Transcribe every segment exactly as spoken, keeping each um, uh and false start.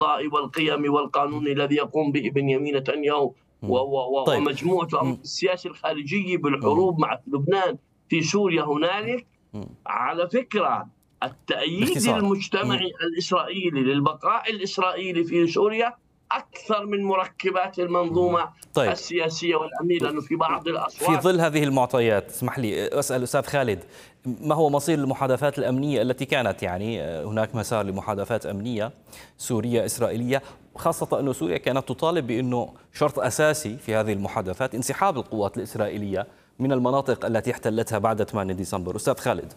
والقيم والقانون الذي يقوم به بنيامين نتنياهو مم. طيب. ومجموعة مم. السياسة الخارجية مم. بالحروب مع لبنان في سوريا. هنالك مم. على فكرة التأييد باختصار. مم. المجتمعي الإسرائيلي للبقاء الإسرائيلي في سوريا أكثر من مركبات المنظومة طيب. السياسية والأمنية، لأنه في بعض في الأصوات. ظل هذه المعطيات اسمح لي أسأل أستاذ خالد، ما هو مصير المحادثات الأمنية التي كانت، يعني هناك مسار لمحادثات أمنية سورية إسرائيلية، خاصة أن سوريا كانت تطالب بأنه شرط أساسي في هذه المحادثات انسحاب القوات الإسرائيلية من المناطق التي احتلتها بعد ثمانية ديسمبر. أستاذ خالد.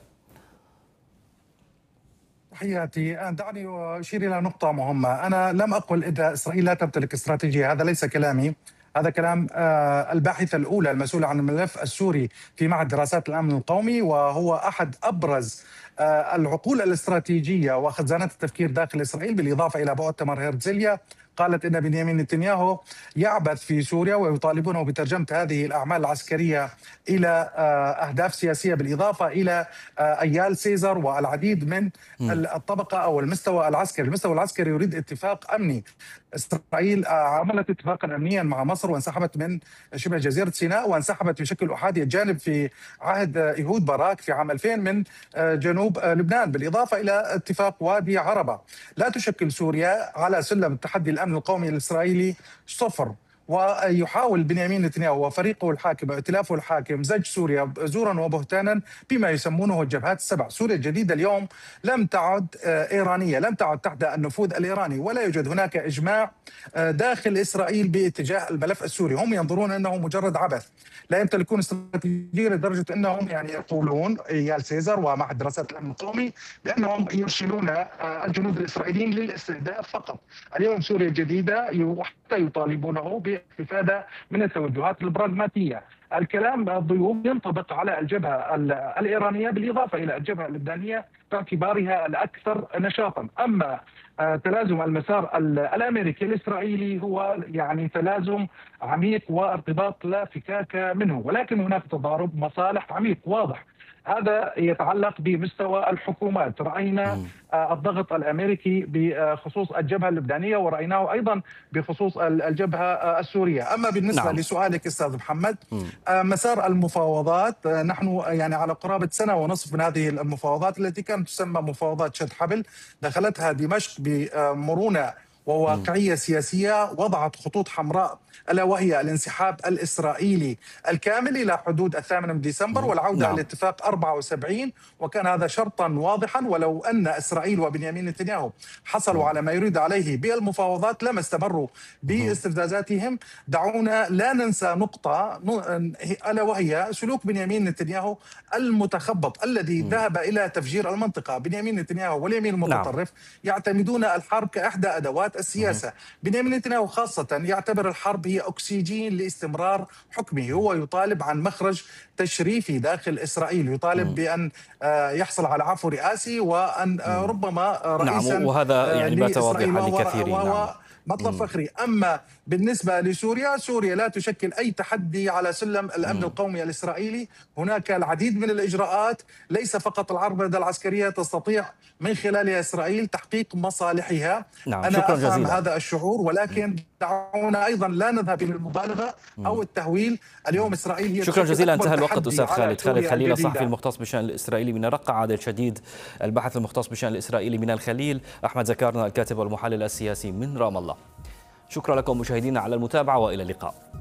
تحياتي. دعني أشير إلى نقطة مهمة. أنا لم أقل إذا إسرائيل لا تمتلك استراتيجية، هذا ليس كلامي، هذا كلام الباحثة الأولى المسؤولة عن الملف السوري في معهد دراسات الأمن القومي، وهو أحد أبرز العقول الاستراتيجية وخزانات التفكير داخل إسرائيل، بالإضافة إلى مؤتمر هرتزليا. قالت إن بنيامين نتنياهو يعبث في سوريا، ويطالبونه بترجمة هذه الأعمال العسكرية إلى أهداف سياسية، بالإضافة إلى أيال سيزر والعديد من الطبقة أو المستوى العسكري. المستوى العسكري يريد اتفاق أمني. إسرائيل عملت اتفاقا أمنيا مع مصر وانسحبت من شبه جزيرة سيناء، وانسحبت بشكل أحادي الجانب في عهد إيهود باراك في عام ألفين من جنوب لبنان، بالإضافة إلى اتفاق وادي عربة. لا تشكل سوريا على سلم التحدي الأمن القومي الإسرائيلي صفر، ويحاول بنيامين نتنياهو وفريقه الحاكم وائتلافه الحاكم زج سوريا زورا وبهتانا بما يسمونه الجبهات السبع. سوريا الجديدة اليوم لم تعد إيرانية، لم تعد تحت النفوذ الإيراني، ولا يوجد هناك إجماع داخل إسرائيل باتجاه الملف السوري. هم ينظرون أنه مجرد عبث، لا يمتلكون استراتيجية لدرجة أنهم يعني يقولون إيال سيزر ومعهد دراسات الأمن القومي بأنهم يرسلون الجنود الإسرائيليين للاستهداف فقط. اليوم سوريا الجديدة حتى يطالبونه بالاستفادة من التوجهات البراغماتية. الكلام الضيوف ينطبق على الجبهة الإيرانية بالإضافة إلى الجبهة اللبنانية باعتبارها الأكثر نشاطا. أما تلازم المسار الأمريكي الإسرائيلي هو يعني تلازم عميق وارتباط لا فكاك منه، ولكن هناك تضارب مصالح عميق واضح. هذا يتعلق بمستوى الحكومات. رأينا الضغط الأمريكي بخصوص الجبهة اللبنانية، ورأيناه أيضا بخصوص الجبهة السورية. أما بالنسبة نعم. لسؤالك أستاذ محمد، م. مسار المفاوضات، نحن يعني على قرابة سنة ونصف من هذه المفاوضات التي كانت تسمى مفاوضات شد حبل، دخلتها دمشق بمرونة وواقعية سياسية، وضعت خطوط حمراء ألا وهي الانسحاب الإسرائيلي الكامل إلى حدود الثامن من ديسمبر والعودة نعم. لاتفاق أربعة وسبعين، وكان هذا شرطا واضحا. ولو أن إسرائيل وبنيامين نتنياهو حصلوا على ما يريد عليه بالمفاوضات لما استمروا باستفزازاتهم. دعونا لا ننسى نقطة ألا وهي سلوك بنيامين نتنياهو المتخبط الذي ذهب إلى تفجير المنطقة. بنيامين نتنياهو واليمين المتطرف نعم. يعتمدون الحرب كإحدى أدوات السياسة. بنيامين نتنياهو خاصة يعتبر الحرب هي أكسجين لاستمرار حكمه. هو يطالب عن مخرج تشريفي داخل إسرائيل، يطالب م. بأن يحصل على عفو رئاسي، وأن ربما رئيسا نعم. وهذا يعني بات واضحا لكثيرين. نعم. مطلب فخري. أما بالنسبة لسوريا، سوريا لا تشكل أي تحدي على سلم الأمن م. القومي الإسرائيلي. هناك العديد من الإجراءات، ليس فقط العربدة العسكرية تستطيع من خلالها إسرائيل تحقيق مصالحها. نعم. أنا شكرا أفهم جزيلا. هذا الشعور، ولكن دعونا أيضا لا نذهب إلى المبالغة أو التهويل. اليوم إسرائيل هي شكرا جزيلا. انتهى الوقت. أستاذ خالد خالد خليل الصحفي المختص بالشأن الإسرائيلي من الرقة، عادل شديد الباحث المختص بالشأن الإسرائيلي من الخليل، أحمد زكارنا الكاتب والمحلل السياسي من رام الله. شكرا لكم مشاهدينا على المتابعة، وإلى اللقاء.